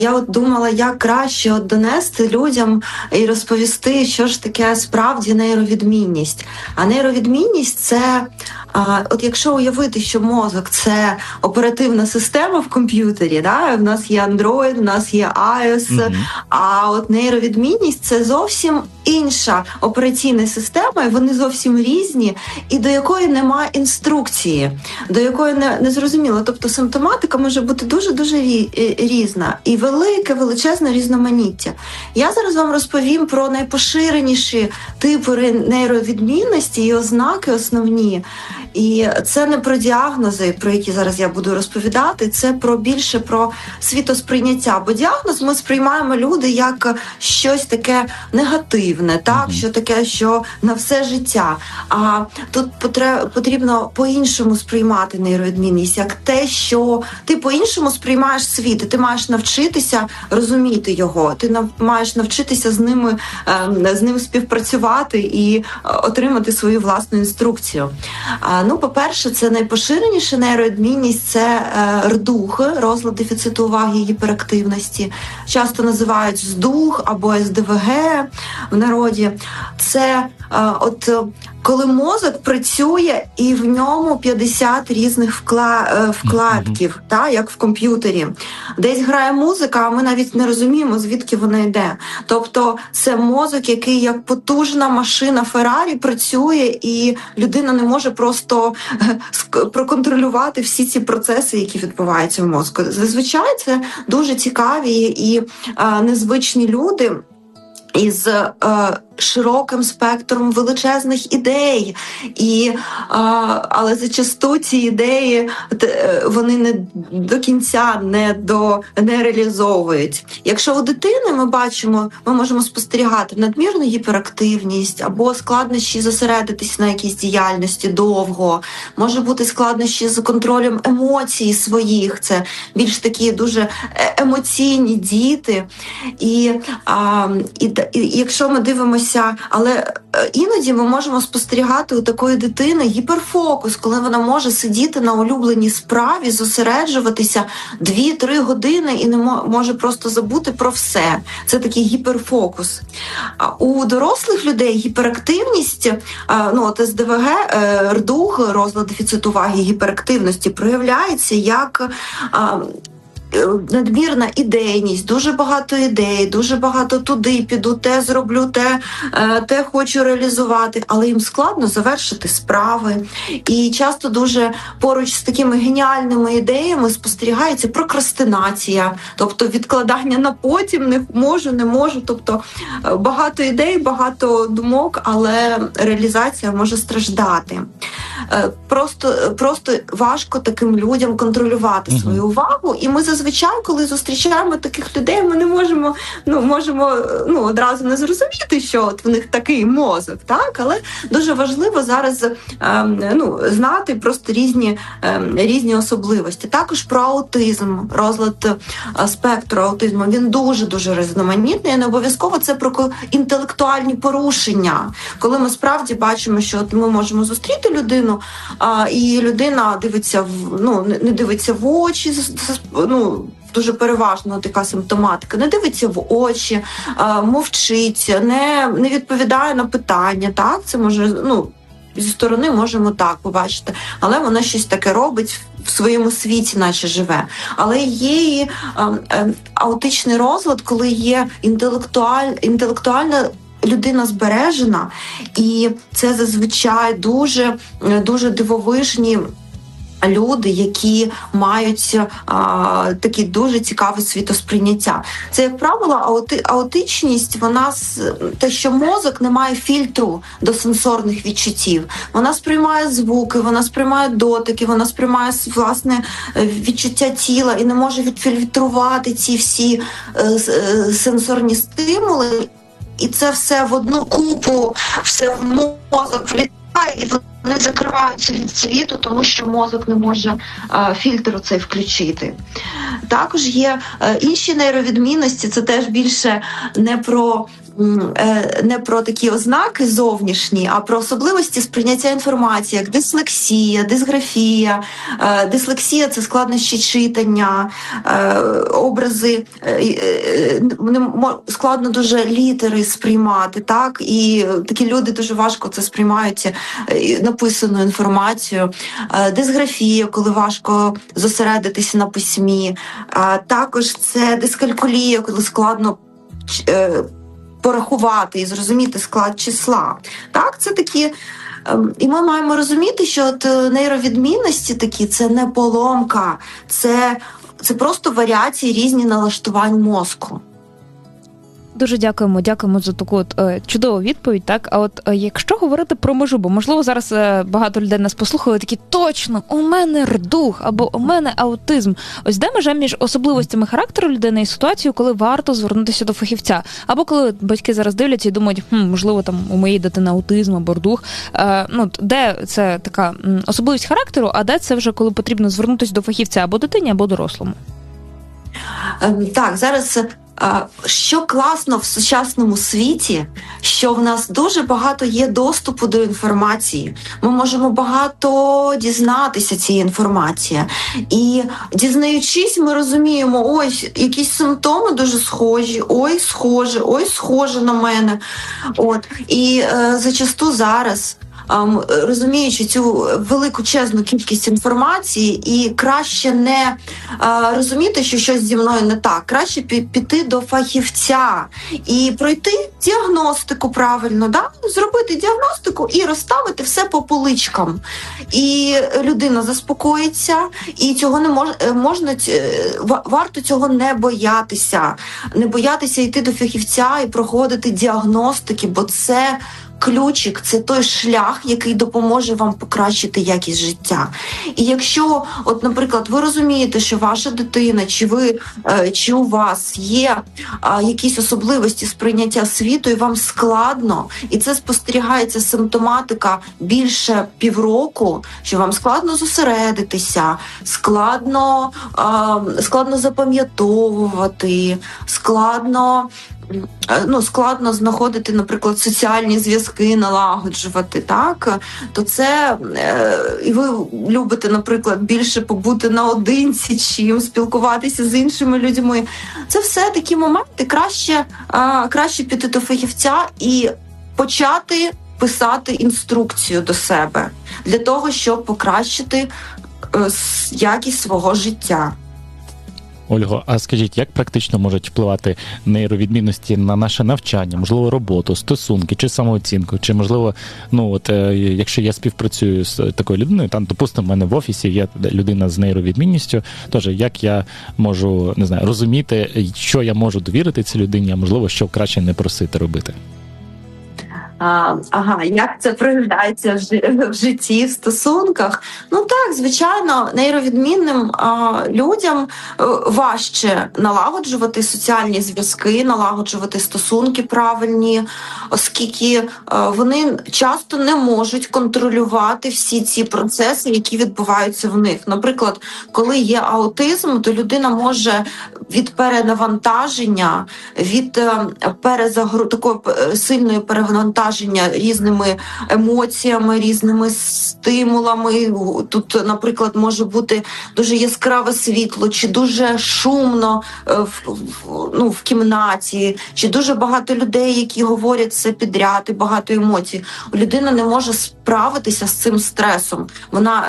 Я от думала, як краще донести людям і розповісти, що ж таке справді нейровідмінність. А нейровідмінність – це, от якщо уявити, що мозок – це оперативна система в комп'ютері, да? В нас є Android, в нас є iOS, а от нейровідмінність – це зовсім інша операційна система, і вони зовсім різні, і до якої немає інструкції, до якої не зрозуміло. Тобто симптоматика може бути дуже-дуже різна і величезне різноманіття. Я зараз вам розповім про найпоширеніші типи нейровідмінності і ознаки основні. І це не про діагнози, про які зараз я буду розповідати, це більше про світосприйняття. Бо діагноз ми сприймаємо люди як щось таке негативне, так? Що таке, що на все життя. А тут потрібно по-іншому сприймати нейровідмінність, як те, що ти по-іншому сприймаєш світ, і ти маєш навчитися розуміти його, ти маєш навчитися з ним співпрацювати і отримати свою власну інструкцію. По-перше, це найпоширеніша нейровідмінність – це РДУХ, розлад дефіциту уваги і гіперактивності. Часто називають ЗДУХ або СДВГ в народі. Це коли мозок працює і в ньому 50 різних вкладків, як в комп'ютері. Десь грає музика, а ми навіть не розуміємо, звідки вона йде. Тобто це мозок, який як потужна машина Феррарі працює, і людина не може просто проконтролювати всі ці процеси, які відбуваються в мозку. Зазвичай це дуже цікаві і незвичні люди із широким спектром величезних ідей, але зачасту ці ідеї вони не до кінця не реалізовують. Якщо у дитини ми можемо спостерігати надмірну гіперактивність або складнощі зосередитись на якійсь діяльності довго, може бути складнощі з контролем емоцій своїх, це більш такі дуже емоційні діти. І якщо ми дивимося, але іноді ми можемо спостерігати у такої дитини гіперфокус, коли вона може сидіти на улюбленій справі, зосереджуватися 2-3 години і не може просто забути про все. Це такий гіперфокус. У дорослих людей гіперактивність, СДВГ, РДУХ, розлад дефіциту уваги і гіперактивності, проявляється як надмірна ідейність, дуже багато ідей, дуже багато туди піду, те зроблю, те хочу реалізувати, але їм складно завершити справи. І часто дуже поруч з такими геніальними ідеями спостерігається прокрастинація, тобто відкладання на потім, не можу, тобто багато ідей, багато думок, але реалізація може страждати. Просто важко таким людям контролювати свою увагу, і ми зазвичай, коли зустрічаємо таких людей, ми не можемо одразу не зрозуміти, що от в них такий мозок, так? Але дуже важливо зараз знати просто різні особливості. Також про аутизм, розлад спектру аутизму, він дуже-дуже різноманітний, і не обов'язково це про інтелектуальні порушення, коли ми справді бачимо, що от ми можемо зустріти людину, і людина не дивиться в очі, дуже переважно така симптоматика, не дивиться в очі, мовчить, не відповідає на питання, так? Це може, зі сторони можемо так побачити, але вона щось таке робить в своєму світі, наче живе. Але є і аутичний розлад, коли є інтелектуальна людина збережена, і це зазвичай дуже, дуже дивовижні люди, які мають такі дуже цікаве світосприйняття. Це, як правило, аутичність, те, що мозок не має фільтру до сенсорних відчуттів. Вона сприймає звуки, вона сприймає дотики, вона сприймає власне відчуття тіла і не може відфільтрувати ці всі сенсорні стимули. І це все в одну купу, все в мозок влітає, і вони закриваються від світу, тому що мозок не може фільтр цей включити. Також є інші нейровідмінності, це теж більше не про не про такі ознаки зовнішні, а про особливості сприйняття інформації, як дислексія, дисграфія. Дислексія – це складнощі читання, образи, складно дуже літери сприймати, так? І такі люди дуже важко це сприймають, написану інформацію. Дисграфія, коли важко зосередитися на письмі. Також це дискалькулія, коли складно порахувати і зрозуміти склад числа. Так, це такі. І ми маємо розуміти, що от нейровідмінності такі – це не поломка, це просто варіації різні налаштувань мозку. Дуже дякуємо за таку чудову відповідь. Так, а от якщо говорити про межу, бо можливо зараз багато людей нас послухали, такі точно у мене рдух або у мене аутизм. Ось де межа між особливостями характеру людини і ситуацією, коли варто звернутися до фахівця, або коли батьки зараз дивляться і думають, можливо, там у моєї дитини аутизм або рдух. Де це така особливість характеру, а де це вже коли потрібно звернутися до фахівця або дитині, або дорослому? Так, зараз. Що класно в сучасному світі, що в нас дуже багато є доступу до інформації. Ми можемо багато дізнатися цієї інформації. І дізнаючись, ми розуміємо, ось якісь симптоми дуже схожі, ой, схоже на мене. І зачасту зараз, розуміючи цю величезну кількість інформації, і краще не розуміти, що щось зі мною не так, краще піти до фахівця і пройти діагностику правильно, да? Зробити діагностику і розставити все по поличкам. І людина заспокоїться, і цього не можна, варто цього не боятися йти до фахівця і проходити діагностики, бо це ключик – це той шлях, який допоможе вам покращити якість життя. І якщо, наприклад, ви розумієте, що ваша дитина, чи у вас є якісь особливості сприйняття світу, і вам складно, і це спостерігається симптоматика більше півроку, що вам складно зосередитися, складно запам'ятовувати, складно знаходити, наприклад, соціальні зв'язки, налагоджувати, так, то це, і ви любите, наприклад, більше побути наодинці, чим спілкуватися з іншими людьми. Це все такі моменти, краще піти до фахівця і почати писати інструкцію до себе для того, щоб покращити якість свого життя. Ольго, а скажіть, як практично можуть впливати нейровідмінності на наше навчання, можливо, роботу, стосунки чи самооцінку, чи, можливо, якщо я співпрацюю з такою людиною, там, допустимо, в мене в офісі є людина з нейровідмінністю, тож як я можу, не знаю, розуміти, що я можу довірити цій людині, а можливо, що краще не просити робити? Як це проявляється в житті, в стосунках? Так, звичайно, нейровідмінним людям важче налагоджувати соціальні зв'язки, налагоджувати стосунки правильні, оскільки вони часто не можуть контролювати всі ці процеси, які відбуваються в них. Наприклад, коли є аутизм, то людина може від перенавантаження, від такого сильної перевантаження різними емоціями, різними стимулами. Тут, наприклад, може бути дуже яскраве світло, чи дуже шумно в кімнаті, чи дуже багато людей, які говорять все підряд, і багато емоцій. Людина не може справитися з цим стресом. Вона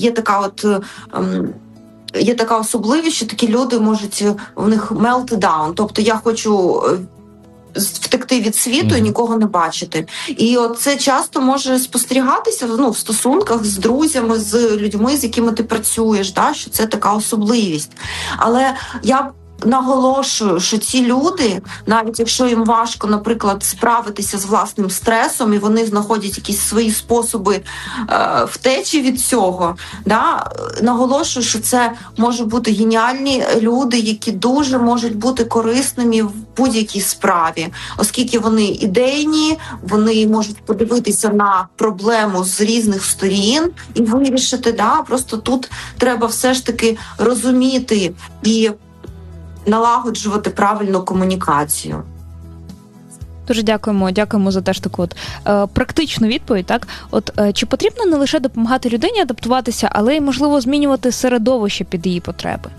є така особливість, що такі люди можуть, в них meltdown, тобто я хочу втекти від світу і нікого не бачити. І це часто може спостерігатися в стосунках з друзями, з людьми, з якими ти працюєш, що це така особливість. Але я наголошую, що ці люди, навіть якщо їм важко, наприклад, справитися з власним стресом, і вони знаходять якісь свої способи втечі від цього, наголошую, що це можуть бути геніальні люди, які дуже можуть бути корисними в будь-якій справі, оскільки вони ідейні, вони можуть подивитися на проблему з різних сторін і вирішити. Просто тут треба все ж таки розуміти і налагоджувати правильну комунікацію. Дуже дякуємо за теж таку практичну відповідь. Так, чи потрібно не лише допомагати людині адаптуватися, але й, можливо, змінювати середовище під її потреби?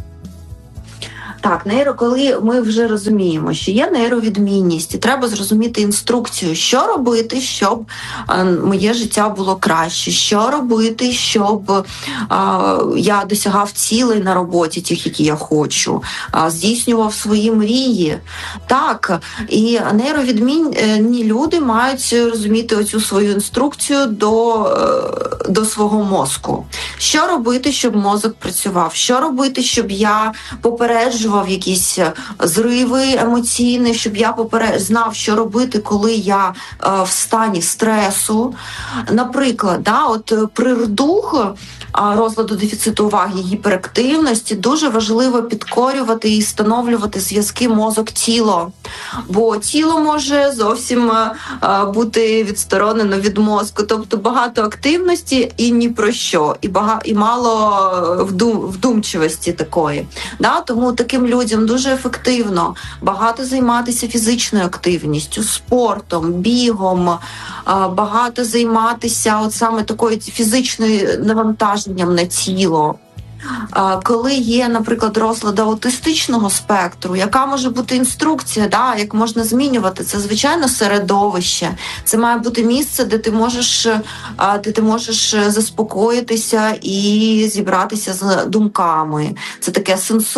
Так, коли ми вже розуміємо, що є нейровідмінність, і треба зрозуміти інструкцію, що робити, щоб моє життя було краще, що робити, щоб я досягав цілей на роботі, тих, які я хочу, здійснював свої мрії. Так, і нейровідмінні люди мають розуміти оцю свою інструкцію до свого мозку. Що робити, щоб мозок працював? Що робити, щоб я попереджував якісь зриви емоційні, щоб я знав, що робити, коли я в стані стресу. Наприклад, при РДУГ, розладу дефіциту уваги і гіперактивності, дуже важливо підкорювати і встановлювати зв'язки мозок-тіло. Бо тіло може зовсім бути відсторонено від мозку. Тобто багато активності і ні про що, і мало вдумчивості такої. Тому таким людям дуже ефективно багато займатися фізичною активністю, спортом, бігом, багато займатися саме такою фізичною навантаженням на тіло. Коли є, наприклад, розлад аутистичного спектру, яка може бути інструкція, як можна змінювати? Це, звичайно, середовище. Це має бути місце, де ти можеш заспокоїтися і зібратися з думками. Це таке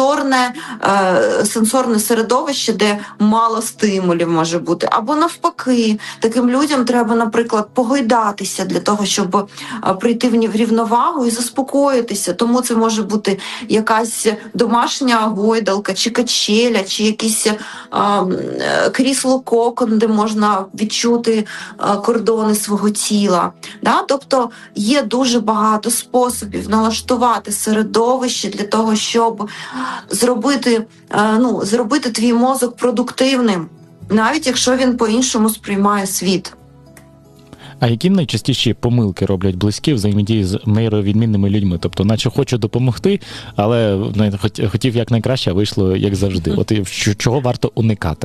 сенсорне середовище, де мало стимулів може бути. Або навпаки, таким людям треба, наприклад, погойдатися для того, щоб прийти в рівновагу і заспокоїтися. Тому це може бути якась домашня гойдалка, чи качеля, чи якесь крісло-кокон, де можна відчути кордони свого тіла. Тобто є дуже багато способів налаштувати середовище для того, щоб зробити твій мозок продуктивним, навіть якщо він по-іншому сприймає світ. А які найчастіші помилки роблять близькі в взаємодії з нейровідмінними людьми? Тобто, наче хочу допомогти, але хотів якнайкраще, а вийшло як завжди. Чого варто уникати?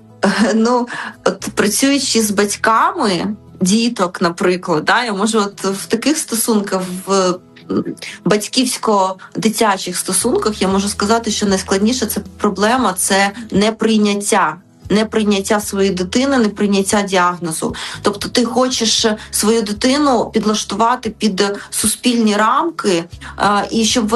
Працюючи з батьками діток, наприклад, я можу в таких стосунках, в батьківсько-дитячих стосунках, я можу сказати, що найскладніша проблема – це неприйняття своєї дитини, неприйняття діагнозу. Тобто ти хочеш свою дитину підлаштувати під суспільні рамки, і щоб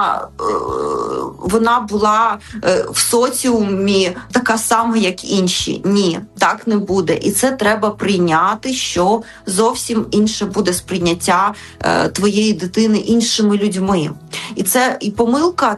вона була в соціумі така сама, як інші. Ні, так не буде. І це треба прийняти, що зовсім інше буде сприйняття твоєї дитини іншими людьми. І помилка –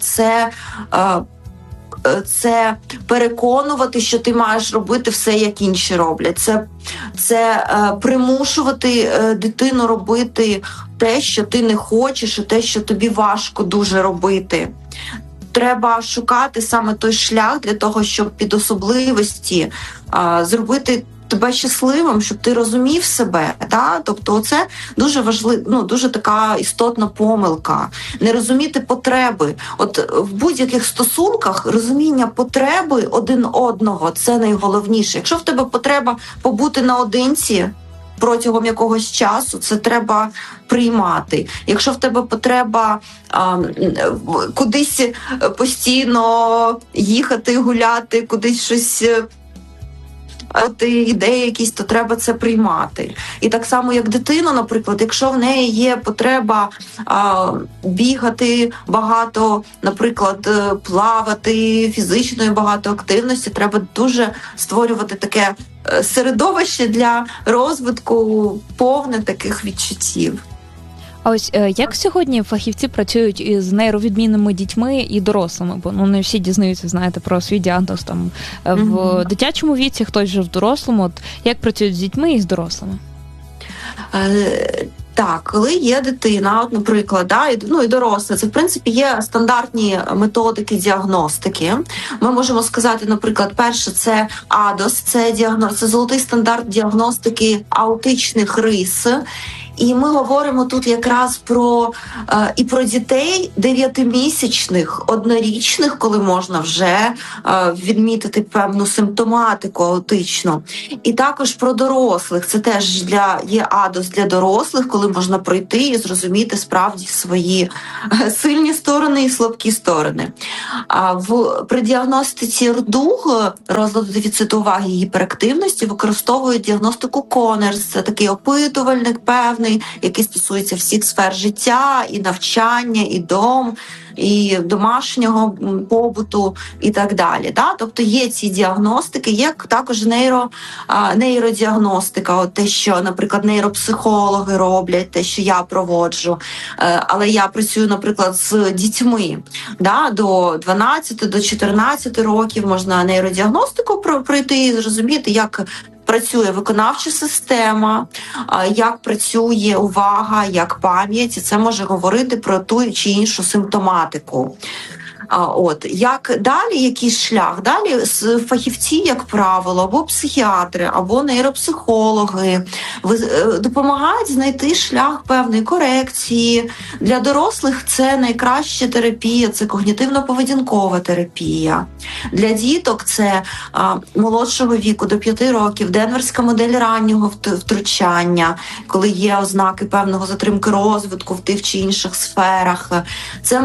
це переконувати, що ти маєш робити все, як інші роблять. Це примушувати дитину робити те, що ти не хочеш, і те, що тобі важко дуже робити. Треба шукати саме той шлях для того, щоб під особливості зробити тебе щасливим, щоб ти розумів себе. Тобто це дуже важливо, дуже така істотна помилка. Не розуміти потреби. В будь-яких стосунках розуміння потреби один одного – це найголовніше. Якщо в тебе потреба побути наодинці протягом якогось часу, це треба приймати. Якщо в тебе потреба кудись постійно їхати, гуляти, кудись щось ідеї якісь, то треба це приймати. І так само, як дитина, наприклад, якщо в неї є потреба бігати багато, наприклад, плавати, фізичної багато активності, треба дуже створювати таке середовище для розвитку повне таких відчуттів. А ось як сьогодні фахівці працюють із нейровідмінними дітьми і дорослими? Бо не всі дізнаються, знаєте, про свій діагноз там в дитячому віці, хтось вже в дорослому. Як працюють з дітьми і з дорослими? Так, коли є дитина, наприклад, і доросла, це, в принципі, є стандартні методики діагностики. Ми можемо сказати, наприклад, перше, це АДОС, це золотий стандарт діагностики аутичних рис. І ми говоримо тут якраз і про дітей 9-місячних, 1-річних, коли можна вже відмітити певну симптоматику аутичну. І також про дорослих. Це теж є АДОС для дорослих, коли можна пройти і зрозуміти справді свої сильні сторони і слабкі сторони. При діагностиці РДУГ, розладу дефіциту уваги і гіперактивності, використовують діагностику Конерс. Це такий опитувальник певний, який стосується всіх сфер життя, і навчання, і і домашнього побуту, і так далі. Тобто є ці діагностики, є також нейродіагностика, от те, що, наприклад, нейропсихологи роблять, те, що я проводжу. Але я працюю, наприклад, з дітьми. До 12, до 14 років можна нейродіагностику пройти і зрозуміти, як працює виконавча система, як працює увага, як пам'ять, і це може говорити про ту чи іншу симптоматику. Як далі, якийсь шлях? Далі фахівці, як правило, або психіатри, або нейропсихологи допомагають знайти шлях певної корекції. Для дорослих це найкраща терапія, це когнітивно-поведінкова терапія. Для діток це молодшого віку, до 5 років, денверська модель раннього втручання, коли є ознаки певного затримки розвитку в тих чи інших сферах. Це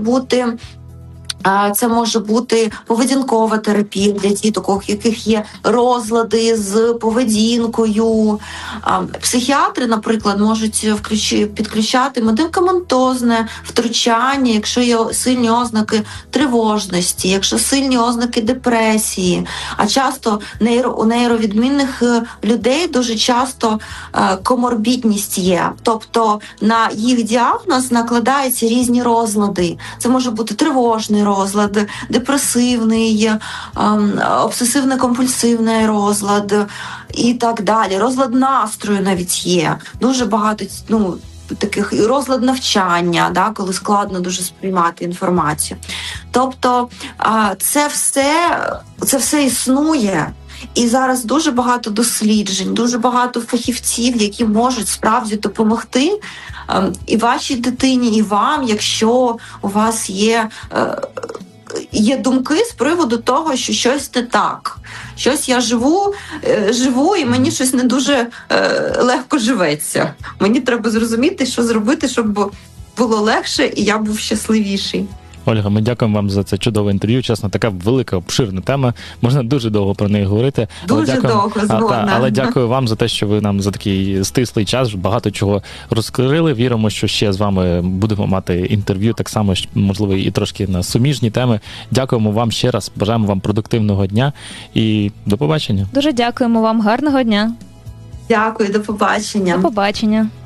може бути поведінкова терапія для діток, у яких є розлади з поведінкою. Психіатри, наприклад, можуть підключати медикаментозне втручання, якщо є сильні ознаки тривожності, якщо сильні ознаки депресії. А часто у нейровідмінних людей дуже часто коморбідність є. Тобто на їх діагноз накладаються різні розлади. Це може бути тривожний розлад, депресивний, обсесивно-компульсивний розлад і так далі. Розлад настрою навіть є. Дуже багато таких розлад навчання, коли складно дуже сприймати інформацію. Тобто це все існує. І зараз дуже багато досліджень, дуже багато фахівців, які можуть справді допомогти і вашій дитині, і вам, якщо у вас є думки з приводу того, що щось не так. Щось я живу, і мені щось не дуже легко живеться. Мені треба зрозуміти, що зробити, щоб було легше і я був щасливіший. Ольга, ми дякуємо вам за це чудове інтерв'ю. Чесно, така велика, обширна тема. Можна дуже довго про неї говорити. Дуже довго, згодна. Але дякую вам за те, що ви нам за такий стислий час багато чого розкрили. Віримо, що ще з вами будемо мати інтерв'ю, так само, можливо, і трошки на суміжні теми. Дякуємо вам ще раз. Бажаємо вам продуктивного дня і до побачення. Дуже дякуємо вам. Гарного дня. Дякую, до побачення. До побачення.